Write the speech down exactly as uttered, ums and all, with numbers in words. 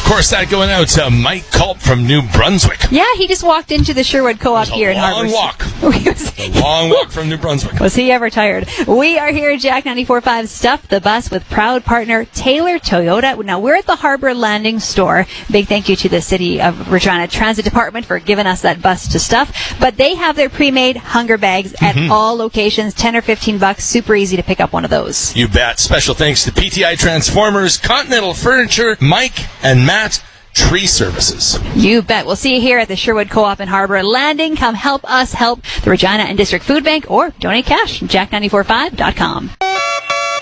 course, that going out to Mike Culp from New Brunswick. Yeah, he just walked into the Sherwood Co-op here in Harbour. Walk. a long walk from New Brunswick. Was he ever tired? We are here at Jack ninety-four point five Stuff the Bus with proud partner Taylor Toyota. Now, we're at the Harbour Landing store. Big thank you to the City of Regina Transit Department for giving us that bus to stuff. But they have their pre-made hunger bags at mm-hmm. all locations, ten or fifteen bucks. Super easy to pick up one of those. You bet. Special thanks to P T I Transformers, Continental Furniture, Mike and Matt, Tree Services. You bet. We'll see you here at the Sherwood Co-op in Harbour Landing. Come help us help the Regina and District Food Bank or donate cash. Jack ninety-four point five dot com.